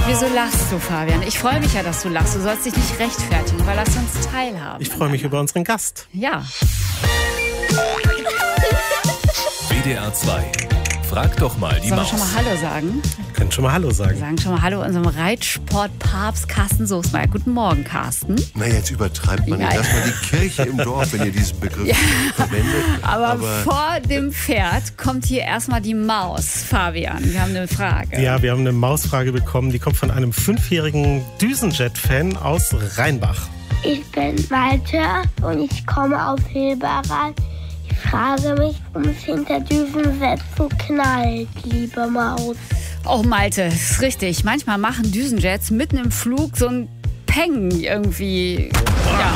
Wieso lachst du, Fabian? Ich freue mich ja, dass du lachst. Du sollst dich nicht rechtfertigen, aber lass uns teilhaben. Ich freue mich über unseren Gast. Ja. WDR 2. Frag doch mal die Maus. Sollen wir schon mal Hallo sagen? Wir können schon mal Hallo sagen. Wir sagen schon mal Hallo unserem Reitsportpapst Carsten Soßmeier. Guten Morgen, Carsten. Na, jetzt übertreibt man ja erstmal die Kirche im Dorf, wenn ihr diesen Begriff verwendet. Aber vor dem Pferd kommt hier erstmal die Maus. Fabian, wir haben eine Frage. Ja, wir haben eine Mausfrage bekommen. Die kommt von einem 5-jährigen Düsenjet-Fan aus Rheinbach. Ich bin Malte und ich komme aus Hilbereit. Ich frage mich, warum es hinter Düsensätzen knallt, liebe Maus. Oh, Malte, das ist richtig. Manchmal machen Düsenjets mitten im Flug so ein Peng irgendwie. Ja.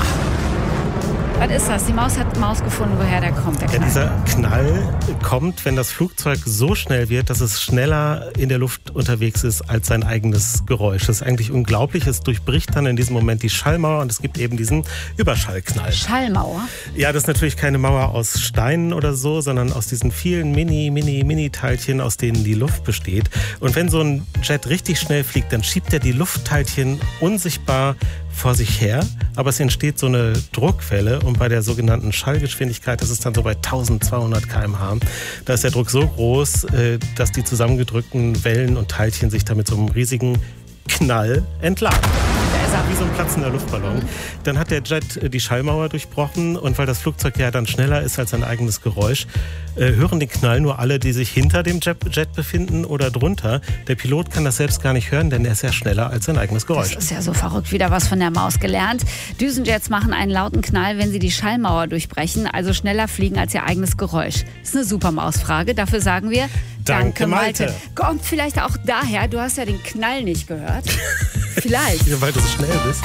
Was ist das? Die Maus hat Maus gefunden, woher der kommt, der Knall. Ja, dieser Knall kommt, wenn das Flugzeug so schnell wird, dass es schneller in der Luft unterwegs ist als sein eigenes Geräusch. Das ist eigentlich unglaublich. Es durchbricht dann in diesem Moment die Schallmauer und es gibt eben diesen Überschallknall. Schallmauer? Ja, das ist natürlich keine Mauer aus Steinen oder so, sondern aus diesen vielen Mini-Teilchen, aus denen die Luft besteht. Und wenn so ein Jet richtig schnell fliegt, dann schiebt er die Luftteilchen unsichtbar vor sich her, aber es entsteht so eine Druckwelle und bei der sogenannten Schallgeschwindigkeit, das ist dann so bei 1200 km/h, da ist der Druck so groß, dass die zusammengedrückten Wellen und Teilchen sich damit so einem riesigen Knall entladen. Wie so ein platzender Luftballon. Dann hat der Jet die Schallmauer durchbrochen und weil das Flugzeug ja dann schneller ist als sein eigenes Geräusch, hören den Knall nur alle, die sich hinter dem Jet befinden oder drunter. Der Pilot kann das selbst gar nicht hören, denn er ist ja schneller als sein eigenes Geräusch. Das ist ja so verrückt, wieder was von der Maus gelernt. Düsenjets machen einen lauten Knall, wenn sie die Schallmauer durchbrechen, also schneller fliegen als ihr eigenes Geräusch. Das ist eine super Mausfrage, dafür sagen wir Danke, Malte. Kommt vielleicht auch daher, du hast ja den Knall nicht gehört. Vielleicht. Ja, weil du so schnell bist.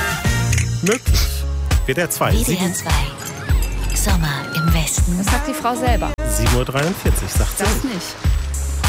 Möglich. WDR 2. WDR 2. Sommer im Westen. Das sagt die Frau selber. 7:43 Uhr, sagt sie. Das nicht.